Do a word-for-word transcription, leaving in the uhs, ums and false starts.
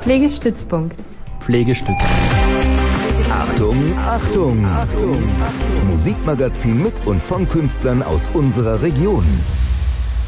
Pflegestützpunkt. Pflegestützpunkt. Achtung, Achtung, Achtung, Achtung. Musikmagazin mit und von Künstlern aus unserer Region.